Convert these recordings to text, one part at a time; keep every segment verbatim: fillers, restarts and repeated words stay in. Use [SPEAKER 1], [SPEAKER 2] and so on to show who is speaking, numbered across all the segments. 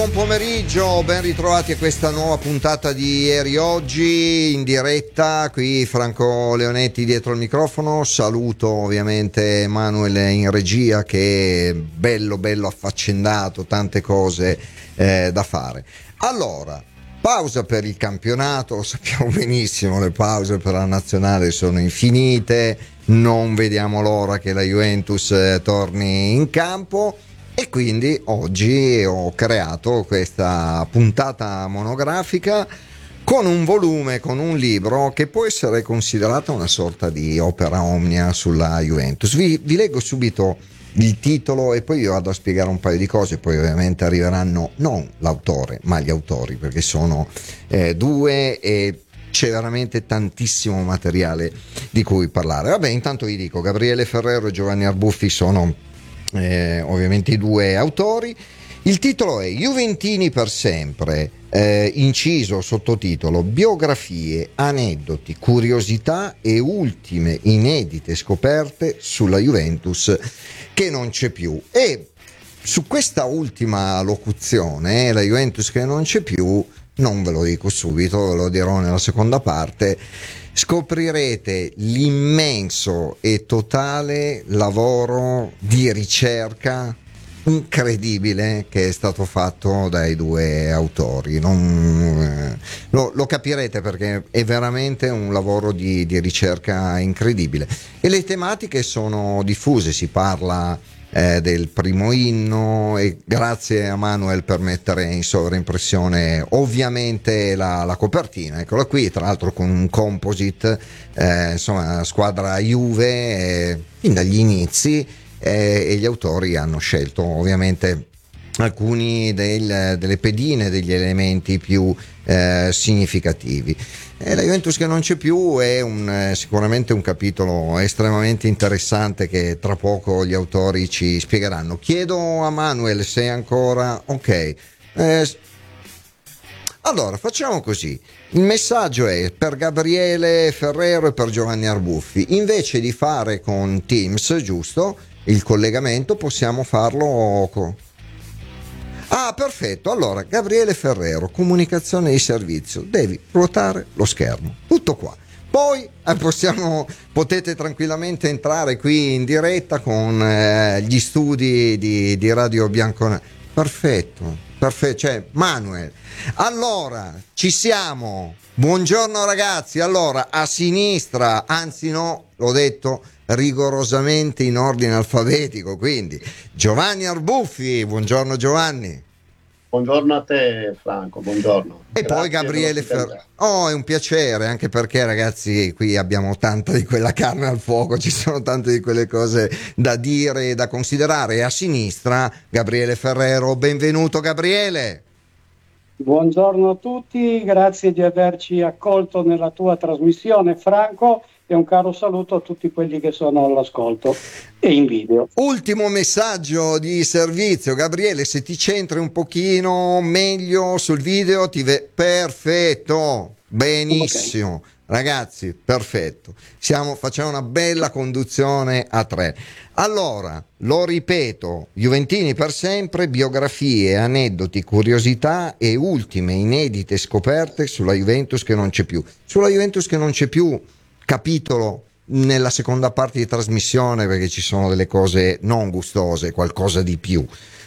[SPEAKER 1] Buon pomeriggio, ben ritrovati a questa nuova puntata di Ieri Oggi in diretta, qui Franco Leonetti dietro il microfono. Saluto ovviamente Manuel in regia, che è bello bello affaccendato, tante cose eh, da fare. Allora, pausa per il campionato, sappiamo benissimo le pause per la nazionale sono infinite, non vediamo l'ora che la Juventus eh, torni in campo. E quindi oggi ho creato questa puntata monografica con un volume, con un libro che può essere considerato una sorta di opera omnia sulla Juventus. Vi, vi leggo subito il titolo e poi io vado a spiegare un paio di cose, poi ovviamente arriveranno non l'autore ma gli autori, perché sono eh, due e c'è veramente tantissimo materiale di cui parlare. Vabbè, intanto vi dico, Gabriele Ferrero e Giovanni Arbuffi sono Eh, ovviamente i due autori. Il titolo è Juventini per sempre, eh, inciso sottotitolo biografie, aneddoti, curiosità e ultime inedite scoperte sulla Juventus che non c'è più. E su questa ultima locuzione, eh, la Juventus che non c'è più, non ve lo dico subito, ve lo dirò nella seconda parte. Scoprirete l'immenso e totale lavoro di ricerca incredibile che è stato fatto dai due autori. Non, eh, lo, lo capirete perché è veramente un lavoro di, di ricerca incredibile. E le tematiche sono diffuse, si parla Eh, del primo inno, e grazie a Manuel per mettere in sovraimpressione ovviamente la, la copertina, eccola qui, tra l'altro con un composite, eh, insomma squadra Juve eh, fin dagli inizi, eh, e gli autori hanno scelto ovviamente alcuni del, delle pedine, degli elementi più eh, significativi. E la Juventus che non c'è più è un, eh, sicuramente un capitolo estremamente interessante che tra poco gli autori ci spiegheranno. Chiedo a Manuel se è ancora ok. Eh, allora facciamo così, il messaggio è per Gabriele Ferrero e per Giovanni Arbuffi: invece di fare con Teams, giusto, il collegamento, possiamo farlo con... Ah, perfetto. Allora, Gabriele Ferrero, comunicazione di servizio, devi ruotare lo schermo. Tutto qua. Poi eh, possiamo, potete tranquillamente entrare qui in diretta con eh, gli studi di, di Radio Bianconera. Perfetto, perfetto. Cioè, Manuel. Allora, ci siamo. Buongiorno ragazzi. Allora, a sinistra, anzi no, l'ho detto rigorosamente in ordine alfabetico, quindi Giovanni Arbuffi. Buongiorno Giovanni.
[SPEAKER 2] Buongiorno a te Franco, buongiorno.
[SPEAKER 1] E
[SPEAKER 2] Grazie,
[SPEAKER 1] poi Gabriele Ferrero. Oh, è un piacere, anche perché ragazzi qui abbiamo tanta di quella carne al fuoco, ci sono tante di quelle cose da dire e da considerare. E a sinistra Gabriele Ferrero. Benvenuto Gabriele.
[SPEAKER 3] Buongiorno a tutti, grazie di averci accolto nella tua trasmissione Franco, e un caro saluto a tutti quelli che sono all'ascolto e in video.
[SPEAKER 1] Ultimo messaggio di servizio, Gabriele, se ti centri un pochino meglio sul video ti ve... perfetto, benissimo. Okay. Ragazzi, perfetto. Siamo, facciamo una bella conduzione a tre. Allora, lo ripeto, Juventini per sempre, biografie, aneddoti, curiosità e ultime inedite scoperte sulla Juventus che non c'è più. Sulla Juventus che non c'è più, capitolo nella seconda parte di trasmissione, perché ci sono delle cose non gustose, qualcosa di più.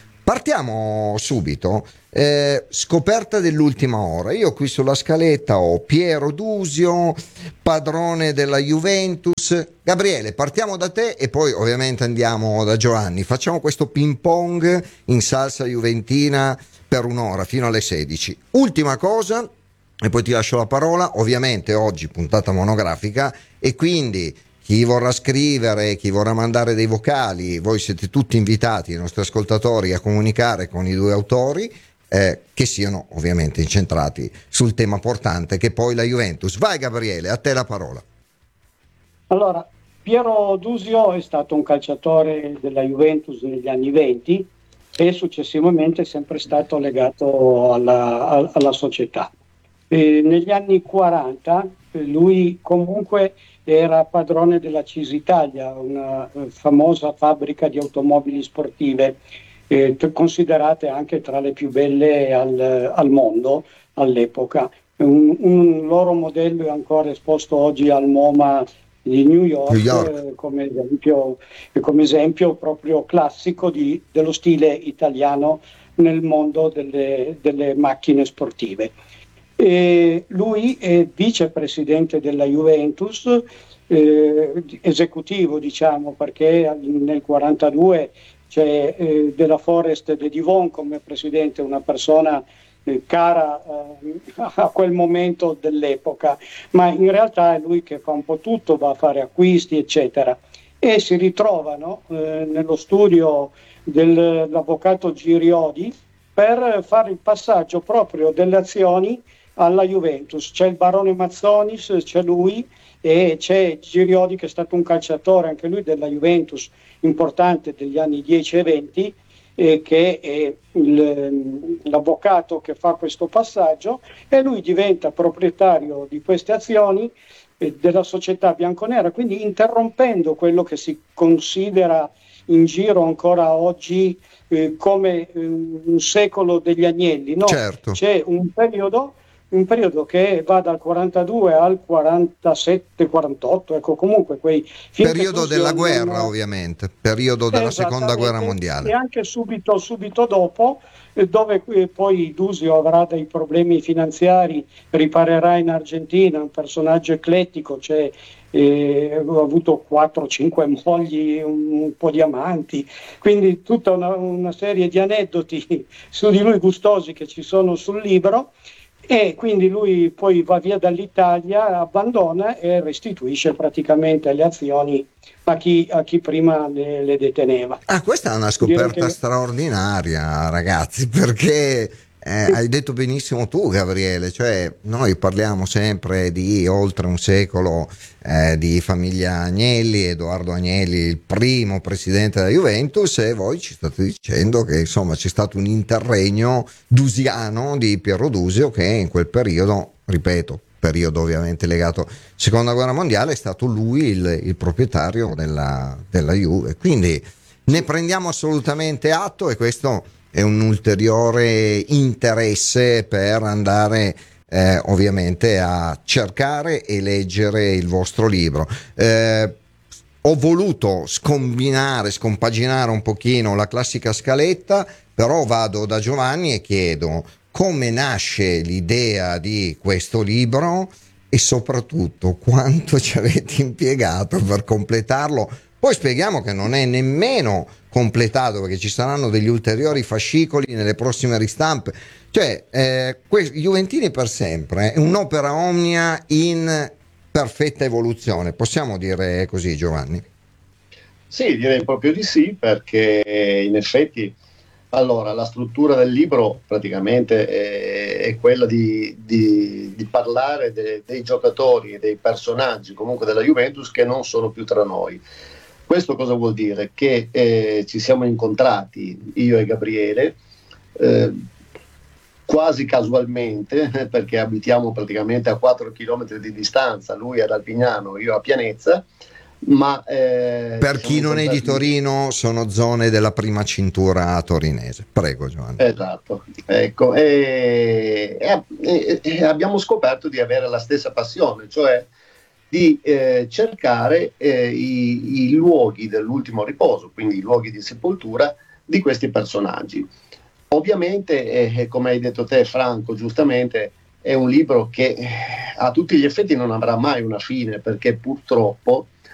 [SPEAKER 1] Partiamo subito. Eh, scoperta dell'ultima ora. Io qui sulla scaletta ho Piero Dusio, padrone della Juventus. Gabriele, partiamo da te e poi ovviamente andiamo da Giovanni. Facciamo questo ping pong in salsa juventina per un'ora fino alle sedici. Ultima cosa e poi ti lascio la parola. Ovviamente oggi puntata monografica e quindi chi vorrà scrivere, chi vorrà mandare dei vocali, voi siete tutti invitati, i nostri ascoltatori, a comunicare con i due autori, eh, che siano ovviamente incentrati sul tema portante che è poi la Juventus. Vai Gabriele, a te la parola.
[SPEAKER 3] Allora, Piero Dusio è stato un calciatore della Juventus negli anni venti e successivamente è sempre stato legato alla, alla società. E negli anni quaranta lui comunque era padrone della Cisitalia, una famosa fabbrica di automobili sportive, eh, considerate anche tra le più belle al, al mondo all'epoca. Un, un loro modello è ancora esposto oggi al MoMA di New York,
[SPEAKER 1] New York.
[SPEAKER 3] Eh, come, esempio, come esempio proprio classico di, dello stile italiano nel mondo delle, delle macchine sportive. E lui è vicepresidente della Juventus, eh, esecutivo diciamo, perché nel quarantadue c'è eh, della Forest de Divon come presidente, una persona eh, cara eh, a quel momento dell'epoca, ma in realtà è lui che fa un po' tutto, va a fare acquisti eccetera, e si ritrovano eh, nello studio dell'avvocato Giriodi per fare il passaggio proprio delle azioni alla Juventus. C'è il barone Mazzonis, c'è lui e c'è Giriodi che è stato un calciatore anche lui della Juventus importante degli anni dieci e venti, eh, che è il, l'avvocato che fa questo passaggio, e lui diventa proprietario di queste azioni eh, della società bianconera, quindi interrompendo quello che si considera in giro ancora oggi eh, come eh, un secolo degli agnelli, no?
[SPEAKER 1] Certo.
[SPEAKER 3] C'è un periodo un periodo che va dal quarantadue al quarantasette quarantotto, ecco, comunque quei
[SPEAKER 1] periodo della guerra hanno... ovviamente, periodo della seconda guerra mondiale,
[SPEAKER 3] e anche subito, subito dopo, eh, dove eh, poi Dusio avrà dei problemi finanziari, riparerà in Argentina, un personaggio eclettico, cioè eh, ha avuto quattro cinque mogli, un, un po' di amanti, quindi tutta una, una serie di aneddoti su di lui gustosi che ci sono sul libro. E quindi lui poi va via dall'Italia, abbandona e restituisce praticamente le azioni a chi, a chi prima le, le deteneva.
[SPEAKER 1] Ah, questa è una scoperta che... straordinaria, ragazzi, perché eh, hai detto benissimo tu, Gabriele, cioè noi parliamo sempre di oltre un secolo eh, di famiglia Agnelli, Edoardo Agnelli, il primo presidente della Juventus, e voi ci state dicendo che insomma c'è stato un interregno dusiano di Piero Dusio che in quel periodo, ripeto, periodo ovviamente legato alla seconda guerra mondiale, è stato lui il, il proprietario della, della Juve, quindi ne prendiamo assolutamente atto, e questo è un ulteriore interesse per andare eh, ovviamente a cercare e leggere il vostro libro. Eh, ho voluto scombinare, scompaginare un pochino la classica scaletta, però vado da Giovanni e chiedo come nasce l'idea di questo libro e soprattutto quanto ci avete impiegato per completarlo. Poi spieghiamo che non è nemmeno completato, perché ci saranno degli ulteriori fascicoli nelle prossime ristampe. Cioè, eh, que- Juventini per sempre è un'opera omnia in perfetta evoluzione. Possiamo dire così, Giovanni?
[SPEAKER 2] Sì, direi proprio di sì, perché in effetti, allora, la struttura del libro praticamente è, è quella di, di, di parlare de, dei giocatori e dei personaggi comunque della Juventus che non sono più tra noi. Questo cosa vuol dire? Che eh, ci siamo incontrati, io e Gabriele, eh, quasi casualmente, perché abitiamo praticamente a quattro chilometri di distanza, lui ad Alpignano, io a Pianezza, ma eh,
[SPEAKER 1] per chi non è di Torino sono zone della prima cintura torinese. Prego, Giovanni.
[SPEAKER 2] Esatto, ecco, e, e, e abbiamo scoperto di avere la stessa passione, cioè di eh, cercare eh, i, i luoghi dell'ultimo riposo, quindi i luoghi di sepoltura di questi personaggi. Ovviamente, eh, come hai detto te, Franco, giustamente, è un libro che eh, a tutti gli effetti non avrà mai una fine, perché purtroppo